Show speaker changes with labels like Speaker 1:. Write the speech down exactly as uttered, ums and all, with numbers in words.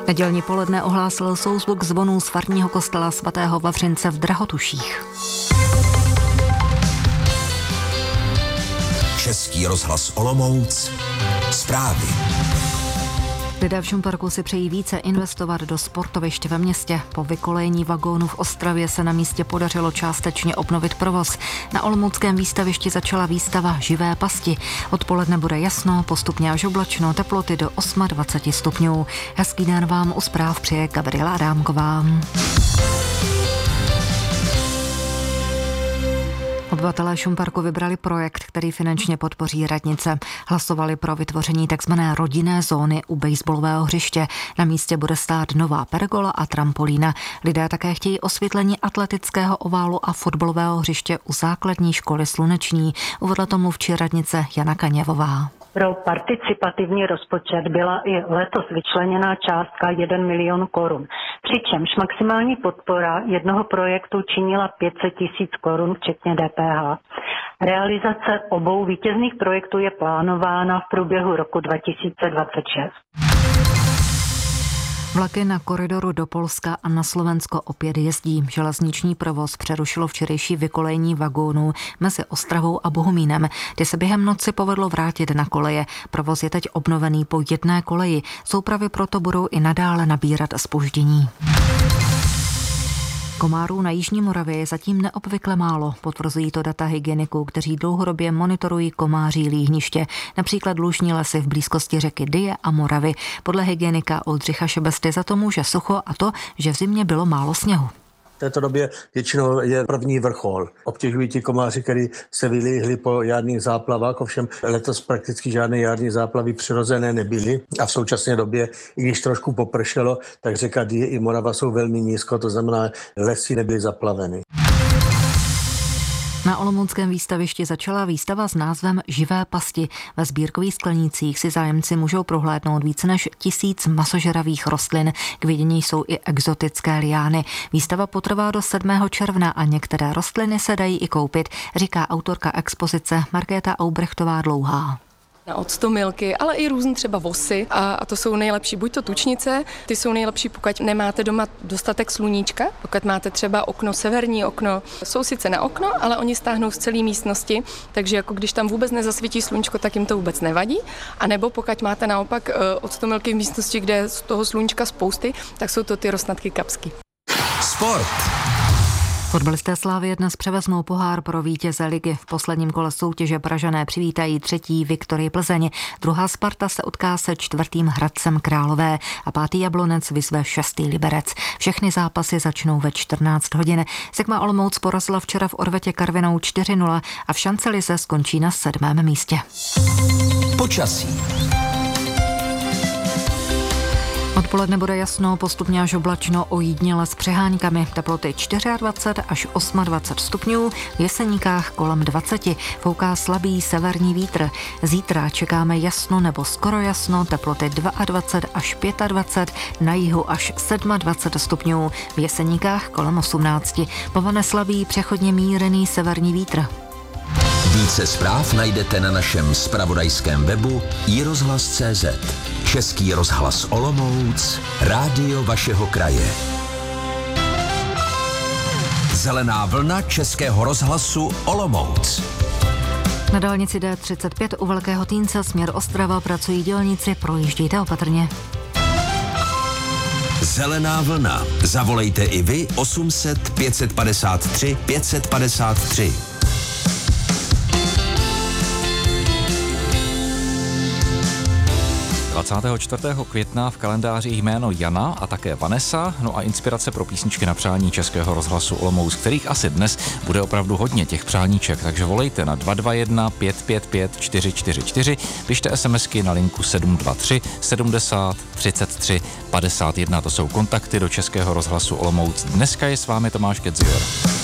Speaker 1: Nedělní poledne ohlásil souzvuk zvonů z farního kostela svatého Vavřince v Drahotuších.
Speaker 2: Český rozhlas Olomouc. Zprávy.
Speaker 1: Lidé v Šumperku si přejí více investovat do sportovišť ve městě. Po vykolejení vagónů v Ostravě se na místě podařilo částečně obnovit provoz. Na olomouckém výstavišti začala výstava Živé pasti. Odpoledne bude jasno, postupně až oblačno, teploty do dvacet osm stupňů. Hezký den vám u zpráv přeje Gabriela Adámková. Obyvatelé Šumperku vybrali projekt, který finančně podpoří radnice. Hlasovali pro vytvoření tzv. Rodinné zóny u baseballového hřiště. Na místě bude stát nová pergola a trampolína. Lidé také chtějí osvětlení atletického oválu a fotbalového hřiště u základní školy Sluneční. Uvedla to mluvčí radnice Jana Kaněvová.
Speaker 3: Pro participativní rozpočet byla i letos vyčleněná částka jeden milion korun. Přičemž maximální podpora jednoho projektu činila pět set tisíc korun, včetně D P H. Realizace obou vítězných projektů je plánována v průběhu roku dva tisíce dvacet šest.
Speaker 1: Vlaky na koridoru do Polska a na Slovensko opět jezdí. Železniční provoz přerušilo včerejší vykolejení vagónů mezi Ostravou a Bohumínem. Ty se během noci povedlo vrátit na koleje. Provoz je teď obnovený po jedné koleji. Soupravy proto budou i nadále nabírat zpoždění. Komárů na Jižní Moravě je zatím neobvykle málo, potvrzují to data hygieniků, kteří dlouhodobě monitorují komáří líhniště, například lužní lesy v blízkosti řeky Dyje a Moravy. Podle hygienika Oldřicha Šebesty za to může sucho a to, že v zimě bylo málo sněhu.
Speaker 4: V této době většinou je první vrchol. Obtěžují ti komáři, kteří se vylíhli po jarních záplavách, ovšem letos prakticky žádné jarní záplavy přirozené nebyly a v současné době, i když trošku popršelo, tak řeka Dyje i Morava jsou velmi nízko, to znamená, lesy nebyly zaplaveny.
Speaker 1: Na olomouckém výstavišti začala výstava s názvem Živé pasti. Ve sbírkových sklenících si zájemci můžou prohlédnout více než tisíc masožravých rostlin. K vidění jsou i exotické liány. Výstava potrvá do sedmého června a některé rostliny se dají i koupit, říká autorka expozice Markéta Aubrechtová Dlouhá.
Speaker 5: Na octomilky, ale i různý třeba vosy a, a to jsou nejlepší, buď to tučnice, ty jsou nejlepší, pokud nemáte doma dostatek sluníčka, pokud máte třeba okno, severní okno, jsou sice na okno, ale oni stáhnou z celé místnosti, takže jako když tam vůbec nezasvítí sluníčko, tak jim to vůbec nevadí, a nebo pokud máte naopak octomilky v místnosti, kde je z toho sluníčka spousty, tak jsou to ty rosnatky kapsky.
Speaker 2: Sport.
Speaker 1: Fotbalisté Slávie dnes převezmou pohár pro vítěze ligy. V posledním kole soutěže Pražané přivítají třetí Viktorii Plzeň. Druhá Sparta se utká se čtvrtým Hradcem Králové a pátý Jablonec vyzve šestý Liberec. Všechny zápasy začnou ve čtrnáct hodin. Sigma Olomouc porazila včera v Orvetě Karvinou čtyři nula a v šancelize skončí na sedmém místě.
Speaker 2: Počasí.
Speaker 1: Odpoledne bude jasno, postupně až oblačno, ojídněle s přeháňkami. Teploty dvacet čtyři až dvacet osm stupňů, v Jeseníkách kolem dvacet. Fouká slabý severní vítr. Zítra čekáme jasno nebo skoro jasno, teploty dvacet dva až dvacet pět, na jihu až dvacet sedm stupňů, v Jeseníkách kolem osmnáct. Povane slabý přechodně mírný severní vítr.
Speaker 2: Více zpráv najdete na našem zpravodajském webu i rozhlas tečka cé zet. Český rozhlas Olomouc, rádio vašeho kraje. Zelená vlna Českého rozhlasu Olomouc.
Speaker 1: Na dálnici D třicet pět u Velkého Týnce směr Ostrava pracují dělníci, projíždějte opatrně.
Speaker 2: Zelená vlna. Zavolejte i vy osm set pět set padesát tři pět set padesát tři.
Speaker 6: dvacátého čtvrtého května v kalendáři jméno Jana a také Vanessa, no a inspirace pro písničky na přání Českého rozhlasu Olomouc, kterých asi dnes bude opravdu hodně těch přáníček, takže volejte na dva dva jedna pět pět pět čtyři čtyři čtyři, pište SMSky na linku sedm dva tři sedmdesát třicet tři padesát jedna, to jsou kontakty do Českého rozhlasu Olomouc. Dneska je s vámi Tomáš Kedzior.